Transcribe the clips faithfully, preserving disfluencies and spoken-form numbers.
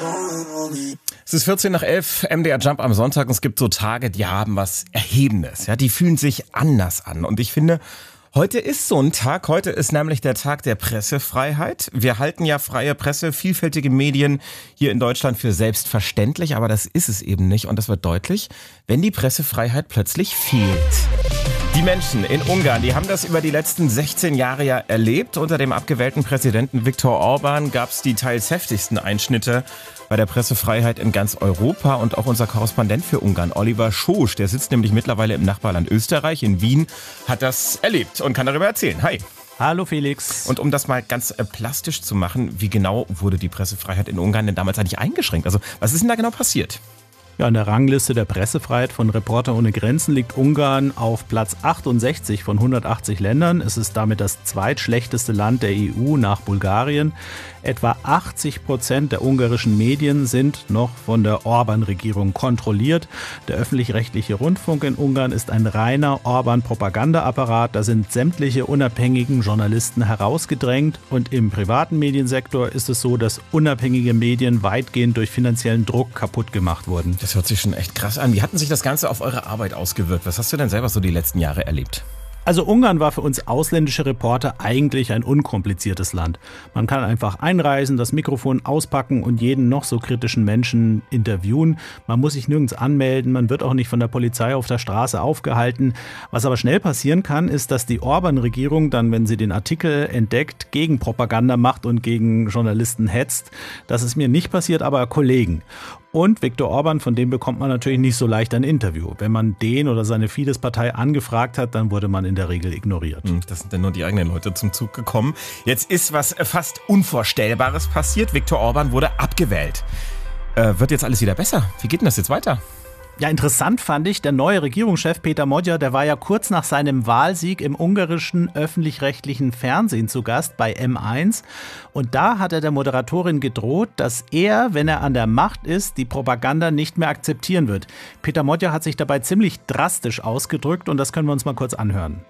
Es ist vierzehn nach elf, M D R Jump am Sonntag, und es gibt so Tage, die haben was Erhebendes. Ja, die fühlen sich anders an. Und ich finde, heute ist so ein Tag. Heute ist nämlich der Tag der Pressefreiheit. Wir halten ja freie Presse, vielfältige Medien hier in Deutschland für selbstverständlich, aber das ist es eben nicht. Und das wird deutlich, wenn die Pressefreiheit plötzlich fehlt. Die Menschen in Ungarn, die haben das über die letzten sechzehn Jahre ja erlebt. Unter dem abgewählten Präsidenten Viktor Orbán gab es die teils heftigsten Einschnitte bei der Pressefreiheit in ganz Europa. Und auch unser Korrespondent für Ungarn, Oliver Schosch, der sitzt nämlich mittlerweile im Nachbarland Österreich, in Wien, hat das erlebt und kann darüber erzählen. Hi. Hallo Felix. Und um das mal ganz äh, plastisch zu machen, wie genau wurde die Pressefreiheit in Ungarn denn damals eigentlich eingeschränkt? Also was ist denn da genau passiert? Ja, in der Rangliste der Pressefreiheit von Reporter ohne Grenzen liegt Ungarn auf Platz achtundsechzig von hundertachtzig Ländern. Es ist damit das zweitschlechteste Land der E U nach Bulgarien. Etwa achtzig Prozent der ungarischen Medien sind noch von der Orbán-Regierung kontrolliert. Der öffentlich-rechtliche Rundfunk in Ungarn ist ein reiner Orbán-Propagandaapparat. Da sind sämtliche unabhängigen Journalisten herausgedrängt. Und im privaten Mediensektor ist es so, dass unabhängige Medien weitgehend durch finanziellen Druck kaputt gemacht wurden. Das hört sich schon echt krass an. Wie hat sich das Ganze auf eure Arbeit ausgewirkt? Was hast du denn selber so die letzten Jahre erlebt? Also Ungarn war für uns ausländische Reporter eigentlich ein unkompliziertes Land. Man kann einfach einreisen, das Mikrofon auspacken und jeden noch so kritischen Menschen interviewen. Man muss sich nirgends anmelden, man wird auch nicht von der Polizei auf der Straße aufgehalten. Was aber schnell passieren kann, ist, dass die Orbán-Regierung dann, wenn sie den Artikel entdeckt, Gegenpropaganda macht und gegen Journalisten hetzt. Das ist mir nicht passiert, aber Kollegen. Und Viktor Orbán, von dem bekommt man natürlich nicht so leicht ein Interview. Wenn man den oder seine Fidesz-Partei angefragt hat, dann wurde man in der Regel ignoriert. Das sind dann nur die eigenen Leute zum Zug gekommen. Jetzt ist was fast Unvorstellbares passiert. Viktor Orbán wurde abgewählt. Äh, wird jetzt alles wieder besser? Wie geht denn das jetzt weiter? Ja, interessant fand ich, der neue Regierungschef Péter Magyar, der war ja kurz nach seinem Wahlsieg im ungarischen öffentlich-rechtlichen Fernsehen zu Gast bei M eins. Und da hat er der Moderatorin gedroht, dass er, wenn er an der Macht ist, die Propaganda nicht mehr akzeptieren wird. Péter Magyar hat sich dabei ziemlich drastisch ausgedrückt und das können wir uns mal kurz anhören.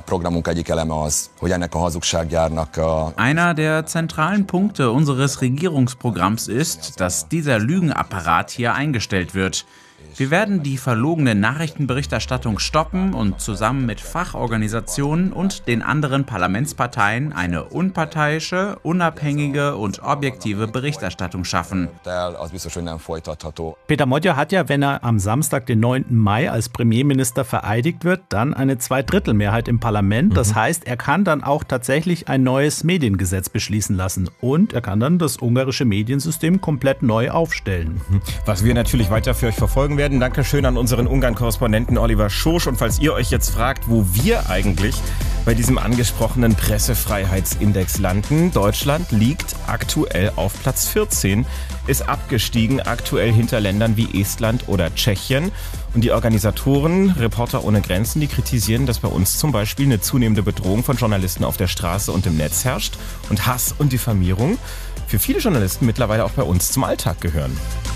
Einer der zentralen Punkte unseres Regierungsprogramms ist, dass dieser Lügenapparat hier eingestellt wird. Wir werden die verlogene Nachrichtenberichterstattung stoppen und zusammen mit Fachorganisationen und den anderen Parlamentsparteien eine unparteiische, unabhängige und objektive Berichterstattung schaffen. Péter Magyar hat ja, wenn er am Samstag, den neunten Mai, als Premierminister vereidigt wird, dann eine Zweidrittelmehrheit im Parlament. Das heißt, er kann dann auch tatsächlich ein neues Mediengesetz beschließen lassen. Und er kann dann das ungarische Mediensystem komplett neu aufstellen. Was wir natürlich weiter für euch verfolgen werden. Dankeschön an unseren Ungarn-Korrespondenten Oliver Schosch. Und falls ihr euch jetzt fragt, wo wir eigentlich bei diesem angesprochenen Pressefreiheitsindex landen, Deutschland liegt aktuell auf Platz vierzehn, ist abgestiegen, aktuell hinter Ländern wie Estland oder Tschechien. Und die Organisatoren Reporter ohne Grenzen, die kritisieren, dass bei uns zum Beispiel eine zunehmende Bedrohung von Journalisten auf der Straße und im Netz herrscht und Hass und Diffamierung für viele Journalisten mittlerweile auch bei uns zum Alltag gehören.